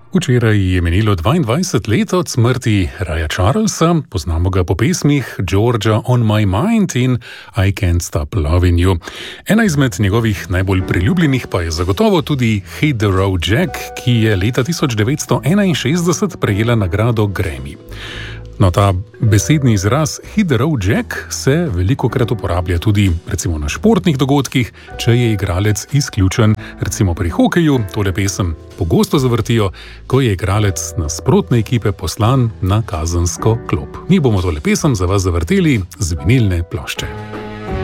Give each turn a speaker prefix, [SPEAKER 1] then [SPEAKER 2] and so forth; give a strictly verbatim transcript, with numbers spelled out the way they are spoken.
[SPEAKER 1] Včeraj je menilo dvaindvajset let od smrti Raya Charlesa, poznamo ga po pesmih Georgia on my mind in I can't stop loving you. Ena izmed njegovih najbolj priljubljenih pa je zagotovo tudi Hit the Road Jack, ki je leta tisoč devetsto enainšestdeset prejela nagrado Grammy. No, ta besedni izraz Hit the Road Jack se velikokrat uporablja tudi recimo na športnih dogodkih, če je igralec izključen, recimo pri hokeju, tole pesem pogosto zavrtijo, ko je igralec nasprotne ekipe poslan na kazensko klop. Mi bomo tole pesem za vas zavrteli z vinilne plošče.